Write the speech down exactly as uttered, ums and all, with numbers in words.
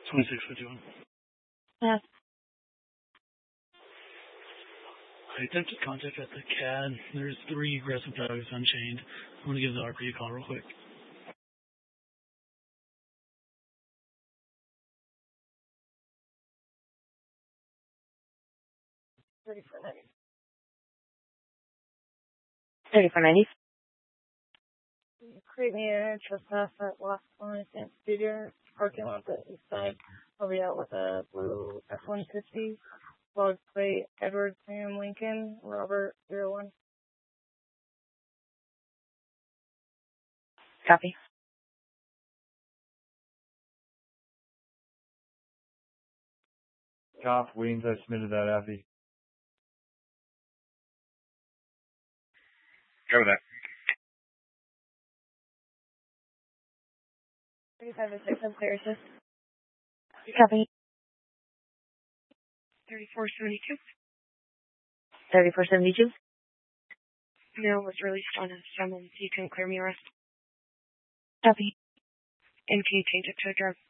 twenty-six fifty-one. Pass. I attempted contact at the C A D. There's three aggressive dogs unchained. I'm going to give the R P a call real quick. thirty-four ninety. thirty-four ninety. Create me a trespass at Lost Point Dance Studio, parking lot at the east side. I'll be out with a blue F one fifty, log plate Edward Sam Lincoln, Robert zero one. Copy. Cop, Wings, I submitted that Effie. Go with that. thirty-five to six, I'm clear assist. Copy. thirty-four seventy-two. thirty-four seventy-two. Mail was released on a summons. You can clear me arrest. Copy. And can you change it to a drug?